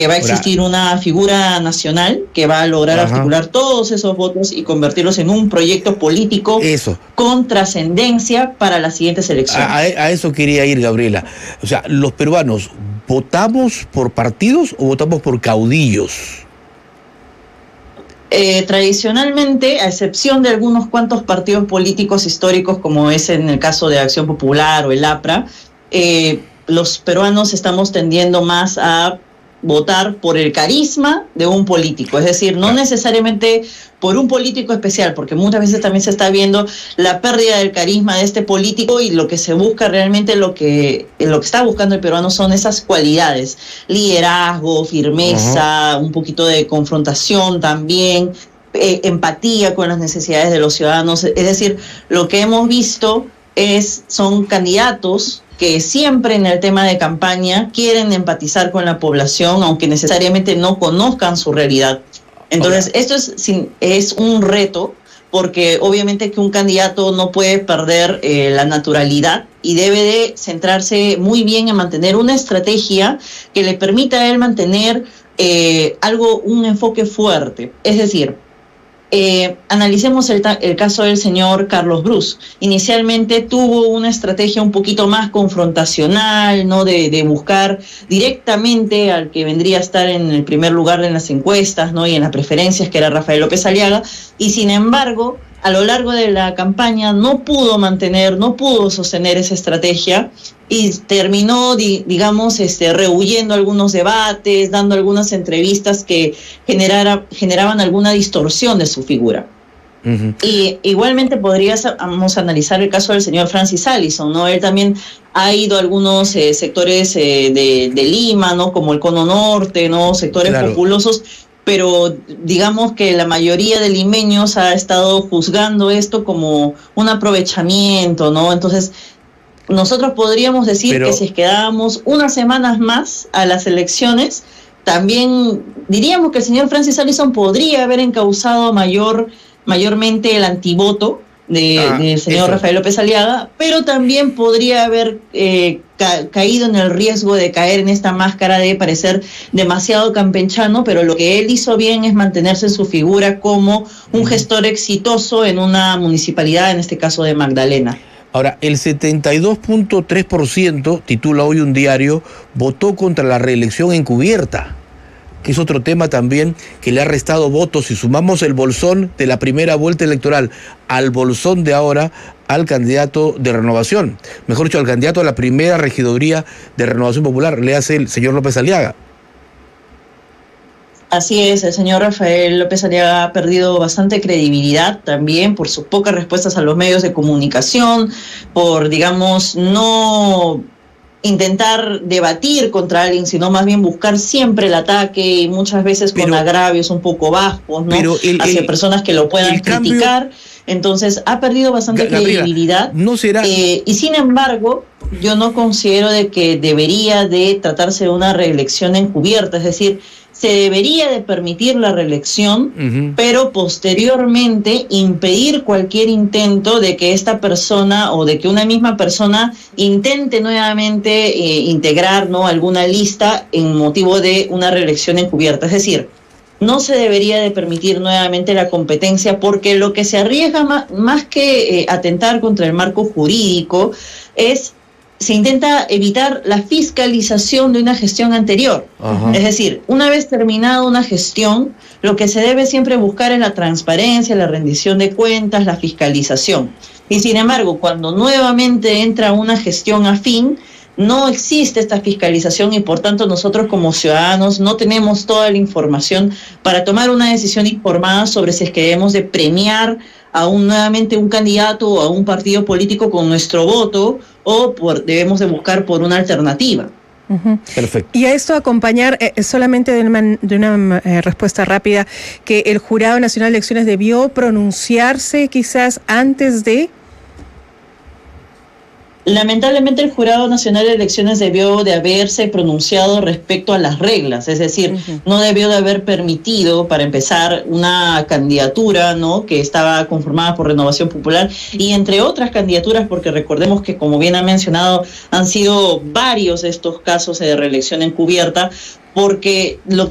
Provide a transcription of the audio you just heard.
que va a existir una figura nacional que va a lograr articular todos esos votos y convertirlos en un proyecto político con trascendencia para las siguientes elecciones. A eso quería ir, Gabriela. O sea, los peruanos, ¿votamos por partidos o votamos por caudillos? Tradicionalmente, a excepción de algunos cuantos partidos políticos históricos, como es en el caso de Acción Popular o el APRA, los peruanos estamos tendiendo más a votar por el carisma de un político, es decir, no necesariamente por un político especial, porque muchas veces también se está viendo la pérdida del carisma de este político y lo que se busca realmente, lo que está buscando el peruano son esas cualidades: liderazgo, firmeza, un poquito de confrontación también, empatía con las necesidades de los ciudadanos. Es decir, lo que hemos visto son candidatos que siempre en el tema de campaña quieren empatizar con la población, aunque necesariamente no conozcan su realidad. Entonces, esto es un reto, porque obviamente que un candidato no puede perder la naturalidad y debe de centrarse muy bien en mantener una estrategia que le permita a él mantener un enfoque fuerte. Es decir, analicemos el caso del señor Carlos Brus. Inicialmente tuvo una estrategia un poquito más confrontacional, ¿no? De buscar directamente al que vendría a estar en el primer lugar en las encuestas, ¿no? Y en las preferencias, que era Rafael López Aliaga, y sin embargo, a lo largo de la campaña no pudo sostener esa estrategia y terminó, rehuyendo algunos debates, dando algunas entrevistas que generaban alguna distorsión de su figura. Y igualmente podríamos analizar el caso del señor Francis Allison, ¿no? Él también ha ido a algunos sectores de Lima, ¿no? Como el Cono Norte, ¿no? Sectores populosos, pero digamos que la mayoría de limeños ha estado juzgando esto como un aprovechamiento, ¿no? Entonces, nosotros podríamos decir que si es que dábamos unas semanas más a las elecciones, también diríamos que el señor Francis Allison podría haber encauzado mayormente el antivoto del señor Rafael López Aliaga, pero también podría haber caído en el riesgo de caer en esta máscara de parecer demasiado campechano, pero lo que él hizo bien es mantenerse en su figura como un gestor exitoso en una municipalidad, en este caso de Magdalena. Ahora, el 72.3%, titula hoy un diario, votó contra la reelección encubierta, que es otro tema también que le ha restado votos. Si sumamos el bolsón de la primera vuelta electoral al bolsón de ahora, al candidato de Renovación, mejor dicho, al candidato a la primera regiduría de Renovación Popular, le hace el señor López Aliaga. Así es, el señor Rafael López Aliaga ha perdido bastante credibilidad también por sus pocas respuestas a los medios de comunicación, por, digamos, no intentar debatir contra alguien, sino más bien buscar siempre el ataque y muchas veces con agravios un poco bajos, ¿no? Hacia personas que lo puedan criticar. Entonces ha perdido bastante credibilidad. ¿No será? Y sin embargo, yo no considero de que debería de tratarse de una reelección encubierta, es decir, se debería de permitir la reelección, pero posteriormente impedir cualquier intento de que esta persona o de que una misma persona intente nuevamente integrar, ¿no?, alguna lista en motivo de una reelección encubierta. Es decir, no se debería de permitir nuevamente la competencia, porque lo que se arriesga más que atentar contra el marco jurídico se intenta evitar la fiscalización de una gestión anterior. Es decir, una vez terminada una gestión, lo que se debe siempre buscar es la transparencia, la rendición de cuentas, la fiscalización. Y sin embargo, cuando nuevamente entra una gestión afín, no existe esta fiscalización y por tanto nosotros como ciudadanos no tenemos toda la información para tomar una decisión informada sobre si es que debemos de premiar nuevamente un candidato o a un partido político con nuestro voto o debemos de buscar por una alternativa. Perfecto. Y a esto acompañar solamente de una respuesta rápida, que el Jurado Nacional de Elecciones debió pronunciarse quizás antes de... Lamentablemente el Jurado Nacional de Elecciones debió de haberse pronunciado respecto a las reglas, es decir, no debió de haber permitido, para empezar, una candidatura, ¿no?, que estaba conformada por Renovación Popular y entre otras candidaturas, porque recordemos que, como bien ha mencionado, han sido varios estos casos de reelección encubierta, porque lo que